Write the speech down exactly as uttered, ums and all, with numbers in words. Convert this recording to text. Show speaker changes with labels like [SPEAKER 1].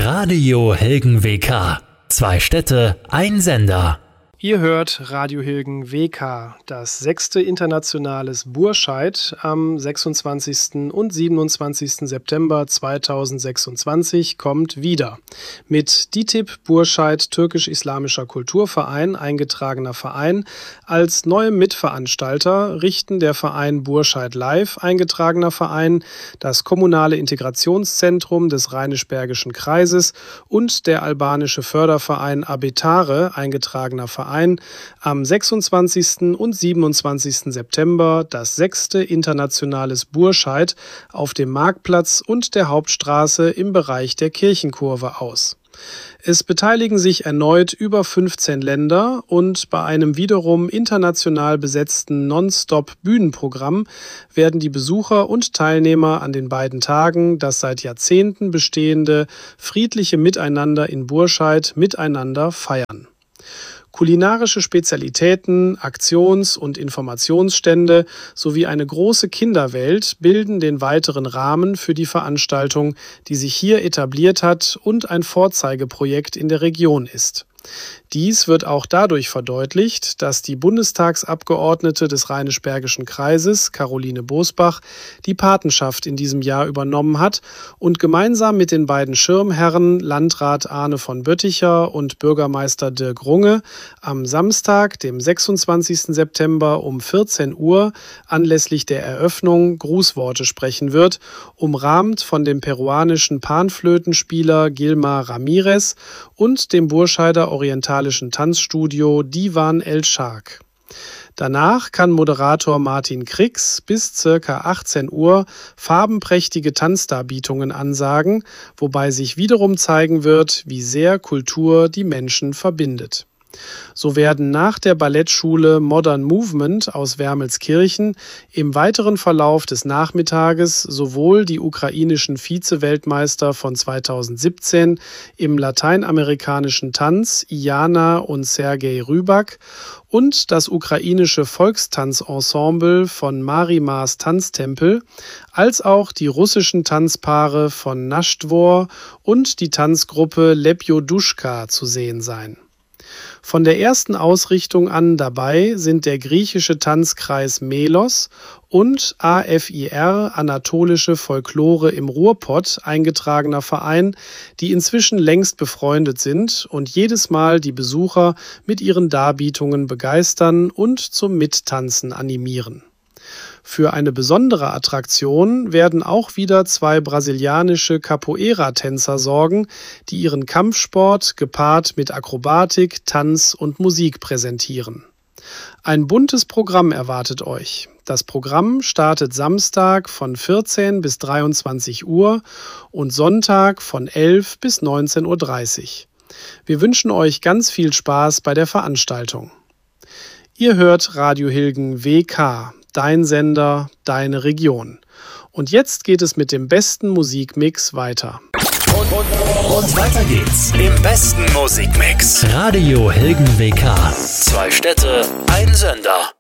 [SPEAKER 1] Radio Hilgen W K. Zwei Städte, ein Sender.
[SPEAKER 2] Ihr hört Radio Hilgen W K, das sechste internationales Burscheid am sechsundzwanzigsten und siebenundzwanzigsten September zweitausendsechsundzwanzig kommt wieder. Mit D I T I B Burscheid Türkisch-Islamischer Kulturverein, eingetragener Verein, als neue Mitveranstalter richten der Verein Burscheid Live, eingetragener Verein, das kommunale Integrationszentrum des Rheinisch-Bergischen Kreises und der albanische Förderverein Abetare, eingetragener Verein, am sechsundzwanzigsten und siebenundzwanzigsten September das sechste internationales Burscheid auf dem Marktplatz und der Hauptstraße im Bereich der Kirchenkurve aus. Es beteiligen sich erneut über fünfzehn Länder und bei einem wiederum international besetzten Non-Stop-Bühnenprogramm werden die Besucher und Teilnehmer an den beiden Tagen das seit Jahrzehnten bestehende friedliche Miteinander in Burscheid miteinander feiern. Kulinarische Spezialitäten, Aktions- und Informationsstände sowie eine große Kinderwelt bilden den weiteren Rahmen für die Veranstaltung, die sich hier etabliert hat und ein Vorzeigeprojekt in der Region ist. Dies wird auch dadurch verdeutlicht, dass die Bundestagsabgeordnete des Rheinisch-Bergischen Kreises, Caroline Bosbach, die Patenschaft in diesem Jahr übernommen hat und gemeinsam mit den beiden Schirmherren Landrat Arne von Bötticher und Bürgermeister Dirk Runge am Samstag, dem sechsundzwanzigsten September um vierzehn Uhr anlässlich der Eröffnung Grußworte sprechen wird, umrahmt von dem peruanischen Panflötenspieler Gilmar Ramirez und dem Burscheider orientalischen Tanzstudio Divan El Shark. Danach kann Moderator Martin Krix bis ca. achtzehn Uhr farbenprächtige Tanzdarbietungen ansagen, wobei sich wiederum zeigen wird, wie sehr Kultur die Menschen verbindet. So werden nach der Ballettschule Modern Movement aus Wermelskirchen im weiteren Verlauf des Nachmittages sowohl die ukrainischen Vize-Weltmeister von zweitausendsiebzehn im lateinamerikanischen Tanz Iyana und Sergej Rybak und das ukrainische Volkstanzensemble von Marimars Tanztempel, als auch die russischen Tanzpaare von Naschtwor und die Tanzgruppe Lepjoduschka zu sehen sein. Von der ersten Ausrichtung an dabei sind der griechische Tanzkreis Melos und A F I R Anatolische Folklore im Ruhrpott, eingetragener Verein, die inzwischen längst befreundet sind und jedes Mal die Besucher mit ihren Darbietungen begeistern und zum Mittanzen animieren. Für eine besondere Attraktion werden auch wieder zwei brasilianische Capoeira-Tänzer sorgen, die ihren Kampfsport gepaart mit Akrobatik, Tanz und Musik präsentieren. Ein buntes Programm erwartet euch. Das Programm startet Samstag von vierzehn bis dreiundzwanzig Uhr und Sonntag von elf bis neunzehn Uhr dreißig. Wir wünschen euch ganz viel Spaß bei der Veranstaltung. Ihr hört Radio Hilgen W K. Dein Sender, deine Region. Und jetzt geht es mit dem besten Musikmix weiter.
[SPEAKER 1] Und, und, und weiter geht's im besten Musikmix. Radio Hilgen W K. Zwei Städte, ein Sender.